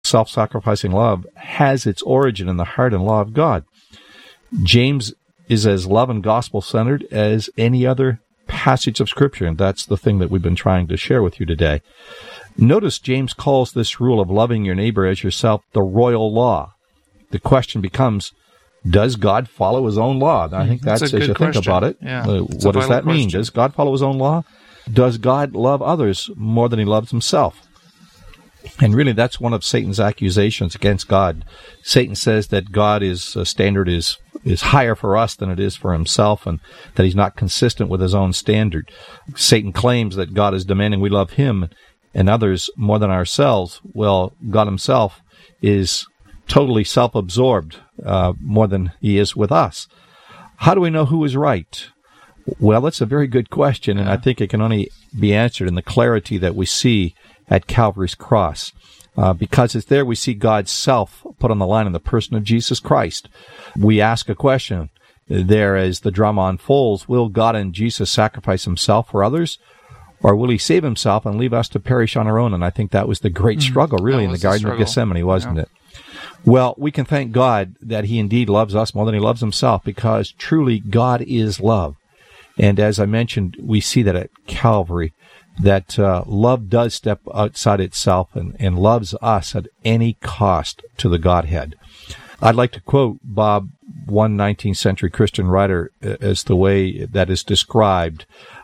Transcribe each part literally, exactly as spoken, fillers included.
self-sacrificing love has its origin in the heart and law of God. James is as love and gospel-centered as any other passage of Scripture, and that's the thing that we've been trying to share with you today. Notice James calls this rule of loving your neighbor as yourself the royal law. The question becomes, does God follow his own law? I think that's, that's as you question. think about it. Yeah, uh, what does that mean? Question. Does God follow his own law? Does God love others more than he loves himself? And really, that's one of Satan's accusations against God. Satan says that God's uh, standard is is higher for us than it is for himself, and that he's not consistent with his own standard. Satan claims that God is demanding we love him and others more than ourselves. Well, God himself is totally self-absorbed uh, more than he is with us. How do we know who is right? Well, that's a very good question, and I think it can only be answered in the clarity that we see at Calvary's cross. Uh, because it's there we see God's self put on the line in the person of Jesus Christ. We ask a question there as the drama unfolds, will God and Jesus sacrifice himself for others, or will he save himself and leave us to perish on our own? And I think that was the great struggle, really, in the Garden of Gethsemane, wasn't yeah. it? Well, we can thank God that he indeed loves us more than he loves himself, because truly God is love. And as I mentioned, we see that at Calvary, that uh, love does step outside itself and, and loves us at any cost to the Godhead. I'd like to quote, Bob, one nineteenth century Christian writer as the way that is described.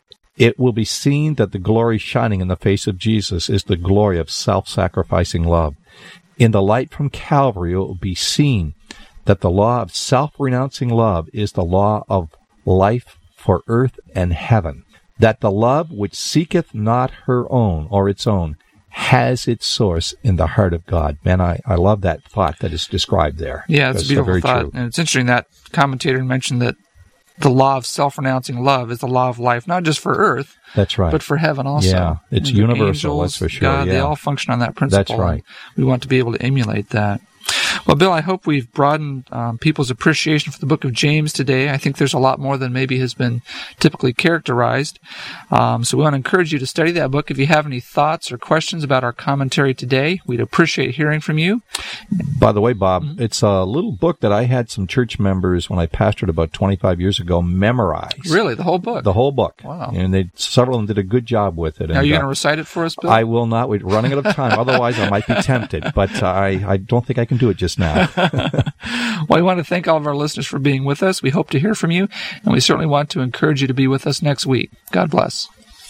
It will be seen that the glory shining in the face of Jesus is the glory of self-sacrificing love. In the light from Calvary, it will be seen that the law of self-renouncing love is the law of life for earth and heaven. That the love which seeketh not her own or its own has its source in the heart of God. Man, I, I love that thought that is described there. Yeah, it's a beautiful thought. True. And it's interesting that commentator mentioned that the law of self-renouncing love is the law of life, not just for earth, that's right, but for heaven also. Yeah, it's and universal, angels, that's for sure. God, yeah. they all function on that principle. That's right. We want to be able to emulate that. Well, Bill, I hope we've broadened um, people's appreciation for the book of James today. I think there's a lot more than maybe has been typically characterized. Um, so we want to encourage you to study that book. If you have any thoughts or questions about our commentary today, we'd appreciate hearing from you. By the way, Bob, mm-hmm. it's a little book that I had some church members when I pastored about twenty-five years ago memorize. Really? The whole book? The whole book. Wow. And they several of them did a good job with it. Now, are and, you going to uh, recite it for us, Bill? I will not. We're running out of time. Otherwise, I might be tempted. But uh, I, I don't think I can do it just now. Well, we want to thank all of our listeners for being with us. We hope to hear from you, and we certainly want to encourage you to be with us next week. God bless.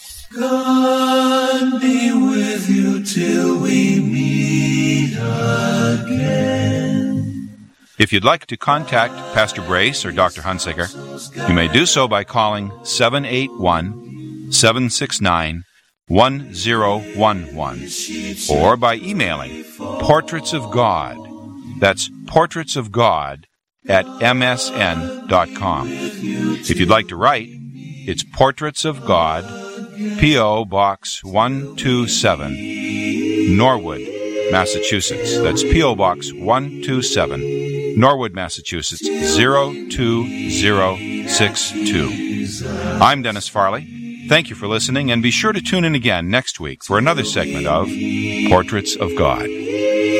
God be with you till we meet again. If you'd like to contact Pastor Brace or Doctor Hunsaker, you may do so by calling seven eight one, seven six nine, one zero one one or by emailing Portraits of God. That's Portraits of God at m s n dot com. If you'd like to write, it's Portraits of God, P O. Box one two seven, Norwood, Massachusetts. That's P O. Box one two seven, Norwood, Massachusetts, zero two zero six two. I'm Dennis Farley. Thank you for listening, and be sure to tune in again next week for another segment of Portraits of God.